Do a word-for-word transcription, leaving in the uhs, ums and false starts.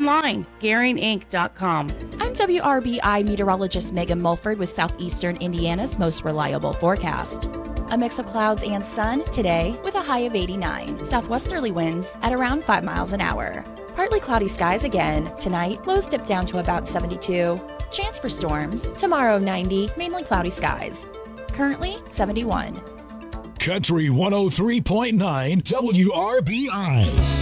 online, Garing Inc dot com. I'm W R B I meteorologist Megan Mulford with Southeastern Indiana's most reliable forecast. A mix of clouds and sun today with a high of eighty-nine. Southwesterly winds at around five miles an hour. Partly cloudy skies again. Tonight, lows dip down to about seventy-two. Chance for storms. Tomorrow, ninety. Mainly cloudy skies. Currently, seventy-one. Country one oh three point nine W R B I.